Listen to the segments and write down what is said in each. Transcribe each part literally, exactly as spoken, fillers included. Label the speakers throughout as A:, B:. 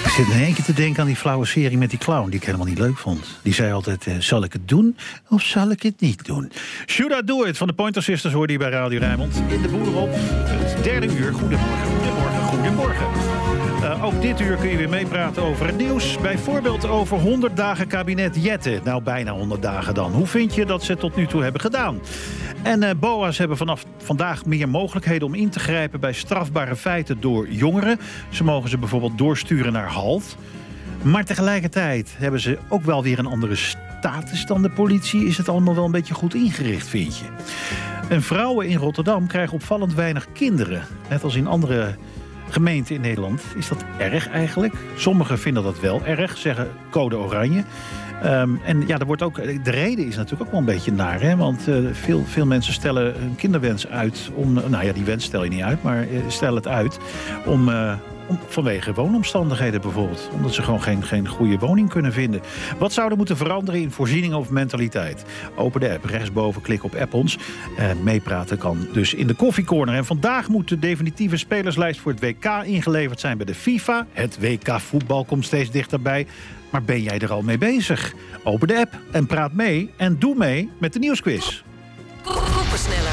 A: Ik zit in één keer te denken aan die flauwe serie met die clown... die ik helemaal niet leuk vond. Die zei altijd, uh, zal ik het doen of zal ik het niet doen? Should I do it? Van de Pointer Sisters hoorde je bij Radio Rijnmond. In de boer op het derde uur. Goedemorgen, goedemorgen, goedemorgen. Uh, ook dit uur kun je weer meepraten over het nieuws. Bijvoorbeeld over honderd dagen kabinet Jette. Nou, bijna honderd dagen dan. Hoe vind je dat ze het tot nu toe hebben gedaan? En uh, B O A's hebben vanaf vandaag meer mogelijkheden om in te grijpen... bij strafbare feiten door jongeren. Ze mogen ze bijvoorbeeld doorsturen naar Halt. Maar tegelijkertijd hebben ze ook wel weer een andere status dan de politie. Is het allemaal wel een beetje goed ingericht, vind je? En vrouwen in Rotterdam krijgen opvallend weinig kinderen. Net als in andere gemeenten in Nederland. Is dat erg eigenlijk? Sommigen vinden dat wel erg, zeggen code oranje. Um, en ja, er wordt ook, de reden is natuurlijk ook wel een beetje naar. Hè? Want uh, veel, veel mensen stellen een kinderwens uit. Om, nou ja, die wens stel je niet uit, maar uh, stel het uit. Om, uh, om, vanwege woonomstandigheden bijvoorbeeld. Omdat ze gewoon geen, geen goede woning kunnen vinden. Wat zou er moeten veranderen in voorzieningen of mentaliteit? Open de app, rechtsboven, klik op app ons. Uh, meepraten kan dus in de koffiecorner. En vandaag moet de definitieve spelerslijst voor het W K ingeleverd zijn bij de FIFA. Het W K voetbal komt steeds dichterbij. Maar ben jij er al mee bezig? Open de app en praat mee en doe mee met de nieuwsquiz.
B: Koppersneller.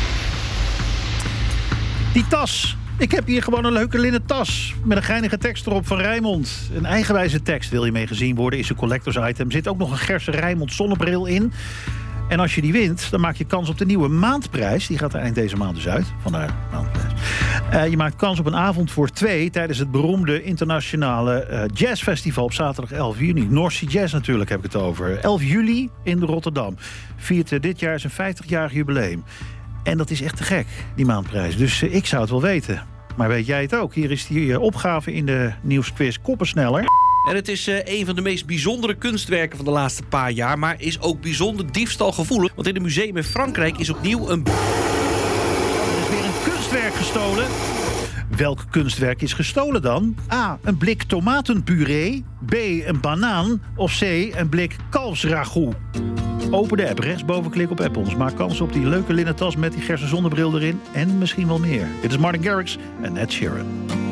A: Die tas. Ik heb hier gewoon een leuke linnen tas. Met een geinige tekst erop van Rijnmond. Een eigenwijze tekst, wil je mee gezien worden, is een collectors item. Er zit ook nog een Gerse Rijnmond zonnebril in. En als je die wint, dan maak je kans op de nieuwe maandprijs. Die gaat er eind deze maand dus uit. Vandaar maandprijs. Uh, je maakt kans op een avond voor twee... tijdens het beroemde internationale uh, jazzfestival op zaterdag elf juni. North Sea Jazz natuurlijk heb ik het over. elf juli in Rotterdam. Viert uh, dit jaar zijn vijftigjarig jubileum. En dat is echt te gek, die maandprijs. Dus uh, ik zou het wel weten. Maar weet jij het ook? Hier is die uh, opgave in de nieuwsquiz Koppersneller.
C: En het is uh, een van de meest bijzondere kunstwerken van de laatste paar jaar... maar is ook bijzonder diefstalgevoelig. Want in een museum in Frankrijk is opnieuw een...
A: Er is weer een kunstwerk gestolen. Welk kunstwerk is gestolen dan? A. Een blik tomatenpuree. B. Een banaan. Of C. Een blik kalfsragout. Open de app, rechtsboven klik op app ons. Maak kans op die leuke linnen tas met die Gerse zonnebril erin. En misschien wel meer. Dit is Martin Garrix en Ed Sheeran.